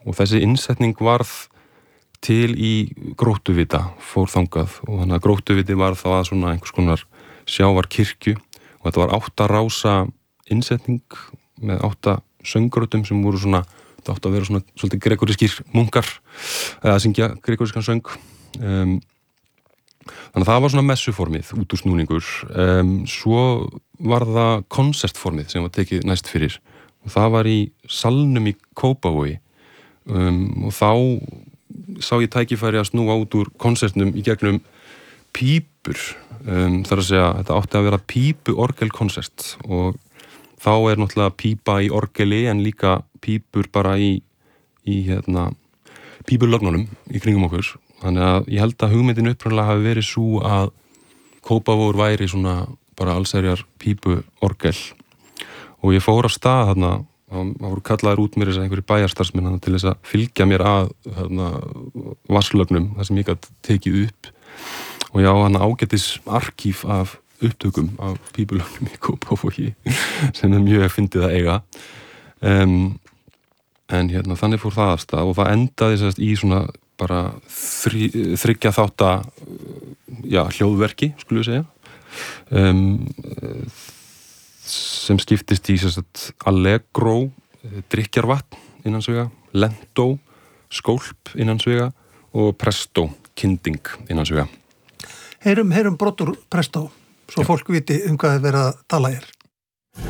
og þessi innsetning varð til í Gróttuvita, fór þangað og þannig að Gróttuviti var það svona einhvers konar sjávarkirkju og þetta var 8 rása innsetning með 8 söngrótum sem voru svona, þetta átti að vera svona svolítið gregorískir munkar að syngja gregorískan söng. Þannig að það var svona messuformið, útúrsnúningur. Svo var það konsertformið sem var tekið næst fyrir og það var í salnum í Kópavogi og þá sá ég tækifæri að snúa út úr konsertnum í gegnum pípur. Þar að segja, þetta átti að vera pípuorgelkonsert og þá náttúrulega pípa í orgeli en líka pípur bara í pípulögnunum í kringum okkur. Þannig að ég held að hugmyndin upprunalega hafi verið svo að Kópavogur væri svona bara allsherjar pípuorgel og ég fór á stað þarna, það voru kallaðir út mér þess að einhverju bæjarstarfsmenn til þess að fylgja mér að vatnslögnum, það sem ég gat tekið upp og já, ágætis arkíf af upptökum af pípulögnum í Kópavogi sem mjög fyndið að eiga. En þannig fór það af stað og það endaði sérst í svona bara 3 þátta hljóðverki, skulum við segja, sem skiptist í sérst allegro, drykkjarvatn innansvega, lento, skólp innansvega og presto, kynding innansvega. Heyrum brot úr presto, svo fólk viti hvað er verið að tala hér.